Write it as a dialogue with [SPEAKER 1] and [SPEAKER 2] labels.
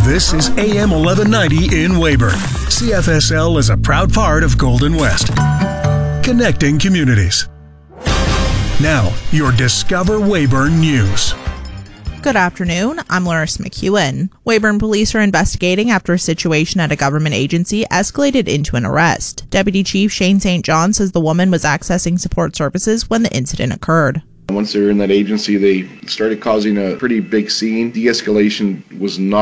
[SPEAKER 1] This is AM 1190 in Weyburn. CFSL is a proud part of Golden West. Connecting communities. Now, your Discover Weyburn News.
[SPEAKER 2] Good afternoon, I'm Loris McEwen. Weyburn police are investigating after a situation at a government agency escalated into an arrest. Deputy Chief Shane St. John says the woman was accessing support services when the incident occurred.
[SPEAKER 3] Once they were in that agency, they started causing a pretty big scene. De-escalation was not